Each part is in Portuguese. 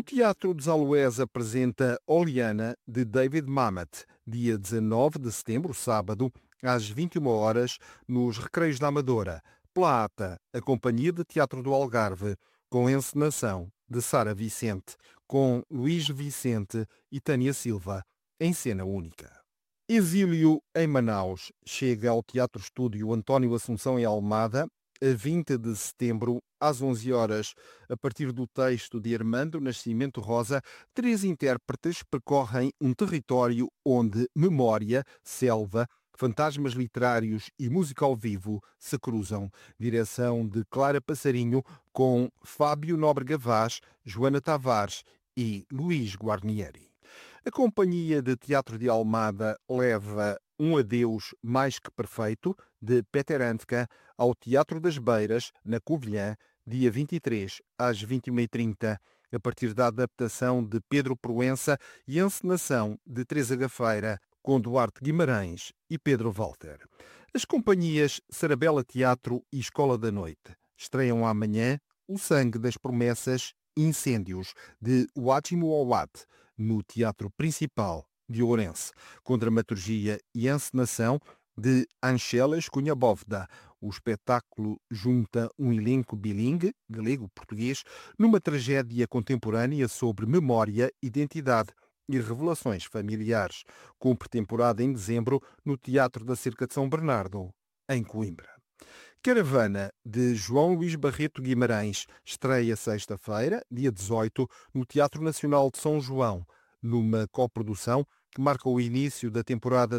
O Teatro dos Alués apresenta Oliana, de David Mamet, dia 19 de setembro, sábado, às 21 horas, nos Recreios da Amadora. Plata, a Companhia de Teatro do Algarve, com encenação de Sara Vicente, com Luís Vicente e Tânia Silva, em cena única. Exílio em Manaus chega ao Teatro Estúdio António Assunção em Almada, a 20 de setembro, às 11 horas. A partir do texto de Armando Nascimento Rosa, três intérpretes percorrem um território onde memória, selva, fantasmas literários e música ao vivo se cruzam. Direção de Clara Passarinho, com Fábio Nóbrega Vaz, Joana Tavares e Luís Guarnieri. A Companhia de Teatro de Almada leva Um Adeus Mais que Perfeito, de Peter Handke, ao Teatro das Beiras, na Covilhã, dia 23, às 21h30, a partir da adaptação de Pedro Proença e encenação de Teresa Gafeira, com Duarte Guimarães e Pedro Walter. As companhias Sarabela Teatro e Escola da Noite estreiam amanhã O Sangue das Promessas Incêndios, de Joachim Owat, no Teatro Principal de Ourense, com dramaturgia e encenação de Anchelas Cunha Bóveda. O espetáculo junta um elenco bilingue, galego-português, numa tragédia contemporânea sobre memória, identidade e revelações familiares, cumpre temporada em dezembro no Teatro da Cerca de São Bernardo, em Coimbra. Caravana, de João Luís Barreto Guimarães, estreia sexta-feira, dia 18, no Teatro Nacional de São João, numa coprodução que marca o início da temporada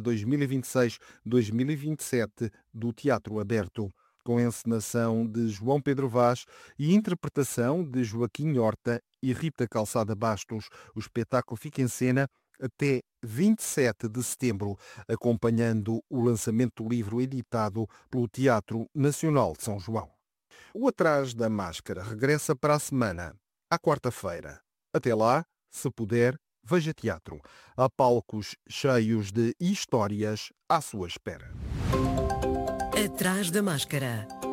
2026-2027 do Teatro Aberto, com encenação de João Pedro Vaz e interpretação de Joaquim Horta e Rita Calçada Bastos. O espetáculo fica em cena até 27 de setembro, acompanhando o lançamento do livro editado pelo Teatro Nacional de São João. O Atrás da Máscara regressa para a semana, à quarta-feira. Até lá, se puder, veja teatro. Há palcos cheios de histórias à sua espera. Atrás da Máscara.